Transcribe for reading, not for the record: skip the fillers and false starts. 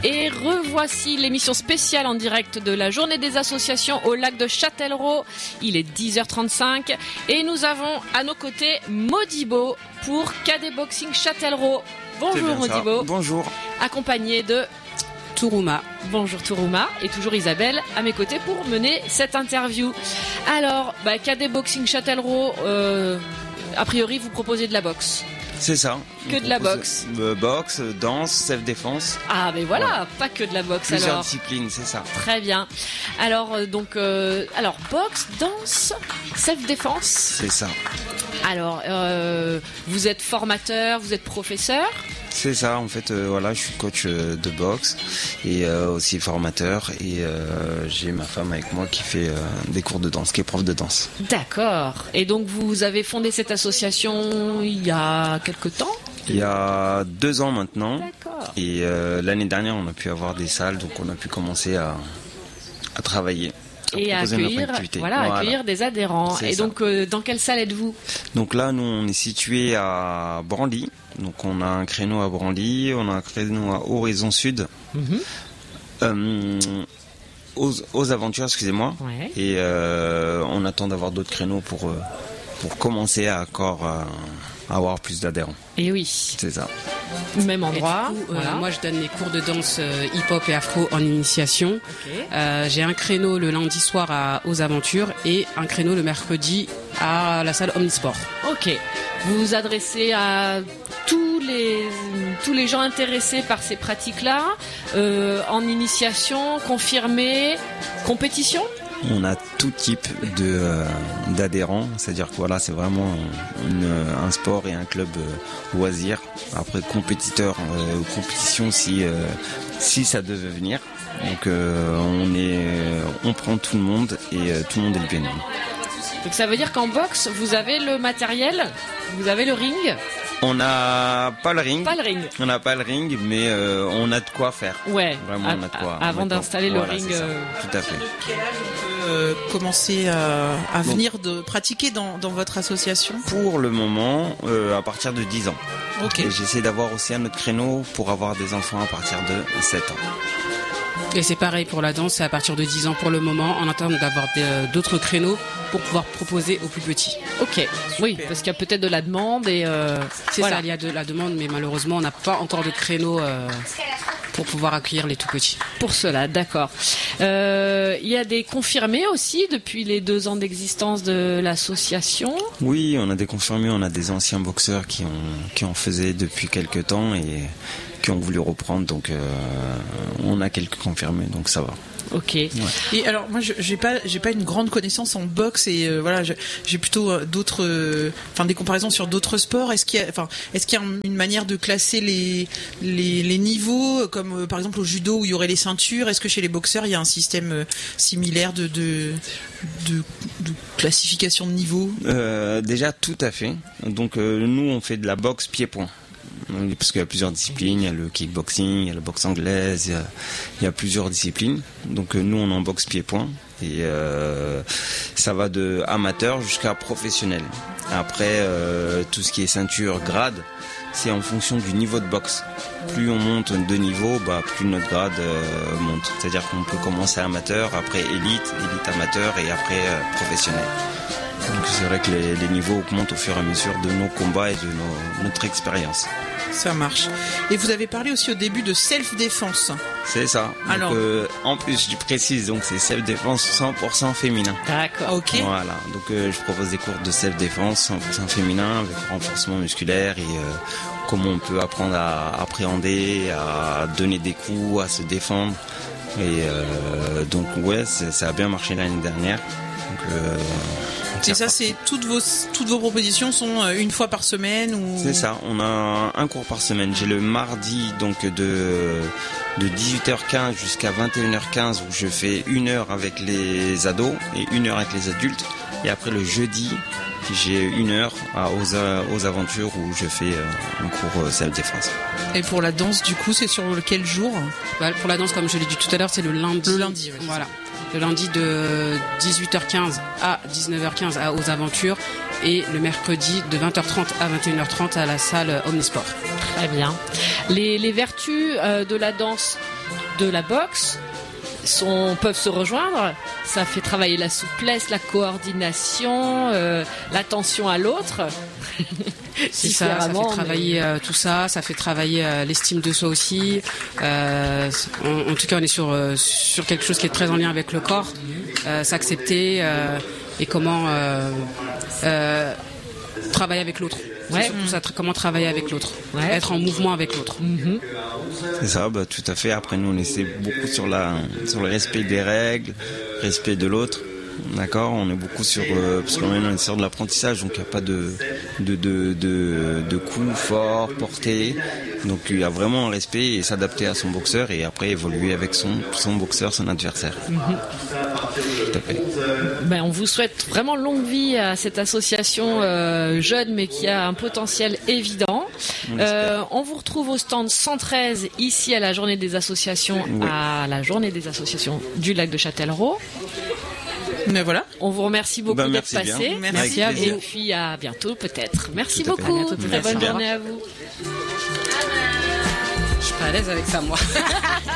Et revoici l'émission spéciale en direct de la journée des associations au lac de Châtellerault. Il est 10h35 et nous avons à nos côtés Modibo pour KD Boxing Châtellerault. Bonjour Modibo. Bonjour. Accompagné de Tourouma. Bonjour Tourouma et toujours Isabelle à mes côtés pour mener cette interview. Alors, KD Boxing Châtellerault, a priori vous proposez de la boxe. C'est ça. Que de la boxe. Boxe, danse, self-défense. Ah mais voilà, pas que de la boxe. Plusieurs alors. disciplines, c'est ça. Très bien. Alors boxe, danse, self-défense. C'est ça. Alors vous êtes formateur, vous êtes professeur. C'est ça, en fait, je suis coach de boxe et aussi formateur et j'ai ma femme avec moi qui fait des cours de danse, qui est prof de danse. D'accord. Et donc vous avez fondé cette association il y a quelque temps ? Il y a 2 ans maintenant. D'accord. Et l'année dernière, on a pu avoir des salles, donc on a pu commencer à travailler. Et à accueillir des adhérents. C'est et ça. donc, dans quelle salle êtes-vous ? Donc là, nous, on est situé à Branly. Donc, on a un créneau à Branly, on a un créneau à Horizon Sud. Aux Aventures, excusez-moi. Ouais. Et on attend d'avoir d'autres créneaux pour commencer à avoir plus d'adhérents. Et oui. C'est ça. Même endroit. Du coup, voilà. moi, je donne les cours de danse hip-hop et afro en initiation. Okay. J'ai un créneau le lundi soir aux Aventures et un créneau le mercredi à la salle Omnisport. Ok. Vous vous adressez à tous les gens intéressés par ces pratiques-là, en initiation, confirmée, compétition ? On a tout type d'adhérents, c'est-à-dire que c'est vraiment un sport et un club loisir. Après compétition si ça devait venir. Donc on prend tout le monde et tout le monde est le bienvenu. Donc ça veut dire qu'en boxe, vous avez le matériel, vous avez le ring ? On n'a pas le ring. Pas le ring. On n'a pas le ring, mais on a de quoi faire. Ouais. Vraiment, on a de quoi. Avant d'installer le ring. Tout à fait. Quel âge on peut commencer à venir de pratiquer dans votre association ? Pour le moment, à partir de 10 ans. Ok. Et j'essaie d'avoir aussi un autre créneau pour avoir des enfants à partir de 7 ans. Et c'est pareil pour la danse, c'est à partir de 10 ans pour le moment, en attendant d'avoir d'autres créneaux pour pouvoir proposer aux plus petits. Ok, super. Oui, parce qu'il y a peut-être de la demande et c'est ça, il y a de la demande, mais malheureusement on n'a pas encore de créneaux pour pouvoir accueillir les tout petits. Pour cela, d'accord. Il y a des confirmés aussi depuis les 2 ans d'existence de l'association. Oui, on a des confirmés, on a des anciens boxeurs qui en faisaient depuis quelques temps et qui ont voulu reprendre, donc on a quelques confirmés, donc ça va. Ok. Ouais. Et alors moi j'ai pas une grande connaissance en boxe et j'ai plutôt des comparaisons sur d'autres sports. Est-ce qu'il y a une manière de classer les niveaux comme par exemple au judo où il y aurait les ceintures? Est-ce que chez les boxeurs il y a un système similaire de classification de niveau? Déjà tout à fait. Donc nous on fait de la boxe pied-point. Parce qu'il y a plusieurs disciplines, il y a le kickboxing, il y a la boxe anglaise, il y a plusieurs disciplines. Donc nous on en boxe pied-point et ça va de amateur jusqu'à professionnel. Après tout ce qui est ceinture, grade, c'est en fonction du niveau de boxe. Plus on monte de niveau, plus notre grade monte. C'est-à-dire qu'on peut commencer amateur, après élite amateur et après professionnel. Donc c'est vrai que les niveaux augmentent au fur et à mesure de nos combats et de notre expérience. Ça marche. Et vous avez parlé aussi au début de self-défense. C'est ça. Alors, donc, en plus, je précise, donc c'est self-défense 100% féminin. D'accord. Ok. Voilà. Donc je propose des cours de self-défense 100% féminin avec renforcement musculaire et comment on peut apprendre à appréhender, à donner des coups, à se défendre. Et donc ça a bien marché l'année dernière. Donc, et ça, c'est toutes vos propositions sont une fois par semaine ou... C'est ça, on a un cours par semaine. J'ai le mardi donc de 18h15 jusqu'à 21h15 où je fais 1 heure avec les ados et 1 heure avec les adultes. Et après le jeudi, j'ai 1 heure aux Aventures où je fais un cours self-défense. Et pour la danse, du coup, c'est sur quel jour ? Pour la danse, comme je l'ai dit tout à l'heure, c'est le lundi. Le lundi, oui. Voilà. Le lundi de 18h15 à 19h15 aux Aventures et le mercredi de 20h30 à 21h30 à la salle Omnisport. Très bien. Les vertus de la danse, de la boxe peuvent se rejoindre. Ça fait travailler la souplesse, la coordination, l'attention à l'autre. C'est ça fait travailler tout ça, ça fait travailler l'estime de soi aussi. En tout cas, on est sur quelque chose qui est très en lien avec le corps, s'accepter et comment travailler avec l'autre. Ouais. C'est surtout ça, comment travailler avec l'autre, être en mouvement avec l'autre. Mm-hmm. C'est ça, tout à fait. Après, nous, on essaie beaucoup sur le respect des règles, respect de l'autre. D'accord, on est beaucoup sur parce qu'on est sur de l'apprentissage, donc il n'y a pas de coups forts portés. Donc il y a vraiment un respect et s'adapter à son boxeur et après évoluer avec son boxeur, son adversaire. Mm-hmm. Tout à fait. On vous souhaite vraiment longue vie à cette association jeune mais qui a un potentiel évident. On vous retrouve au stand 113 ici à la journée des associations, à la journée des associations du lac de Châtellerault. Mais voilà. On vous remercie beaucoup d'être passé. Merci à vous. Et puis à bientôt peut-être. Merci Tout à fait. beaucoup. Bientôt, Très bonne journée à vous. Je suis pas à l'aise avec ça, moi.